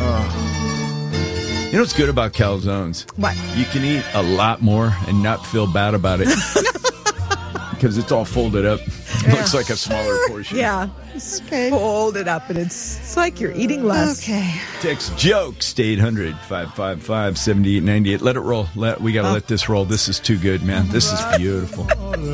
You know what's good about calzones? What? You can eat a lot more and not feel bad about it. Because it's all folded up. Looks like a smaller portion. Yeah. Okay. Fold it up, and it's like you're eating less. Okay. Text jokes to 800-555-7898. Let it roll. We got to let this roll. This is too good, man. This is beautiful.